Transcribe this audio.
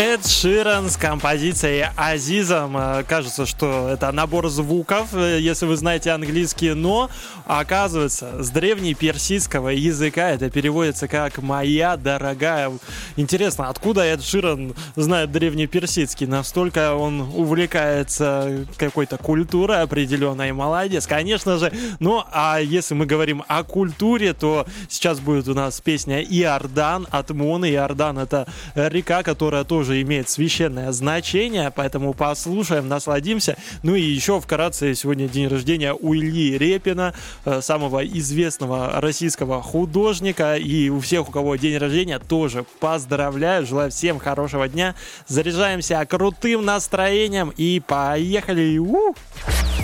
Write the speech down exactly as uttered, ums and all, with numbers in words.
Эд Ширан с композицией «Азизом». Кажется, что это набор звуков, если вы знаете английский, но оказывается, с древнеперсидского языка это переводится как «моя дорогая». Интересно, откуда Эд Ширан знает древнеперсидский? Настолько он увлекается какой-то культурой определенной. Молодец, конечно же. Ну, а если мы говорим о культуре, то сейчас будет у нас песня «Иордан» от Моны. Иордан — это река, которая тоже имеет священное значение, поэтому послушаем, насладимся. Ну и еще вкратце, сегодня день рождения у Ильи Репина, самого известного российского художника, и у всех, у кого день рождения, тоже поздравляю, желаю всем хорошего дня, заряжаемся крутым настроением и поехали! У-у-у!